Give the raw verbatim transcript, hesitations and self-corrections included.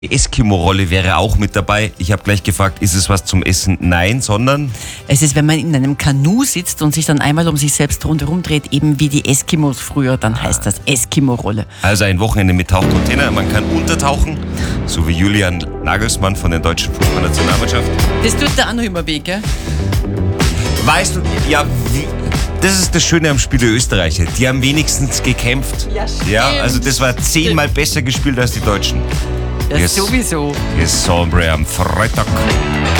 Die Eskimo-Rolle wäre auch mit dabei. Ich habe gleich gefragt, ist es was zum Essen? Nein, sondern... Es ist, wenn man in einem Kanu sitzt und sich dann einmal um sich selbst rundherum dreht, eben wie die Eskimos früher, dann heißt das Eskimo-Rolle. Also ein Wochenende mit Tauchcontainer. Man kann untertauchen, so wie Julian Nagelsmann von der deutschen Fußballnationalmannschaft. Das tut der auch noch immer weh, gell? Weißt du, ja, wie, das ist das Schöne am Spiel der Österreicher. Die haben wenigstens gekämpft. Ja, stimmt. Ja, also das war zehnmal besser gespielt als die Deutschen. Ja, Yes. sowieso. Yes, Sombre am Freitag.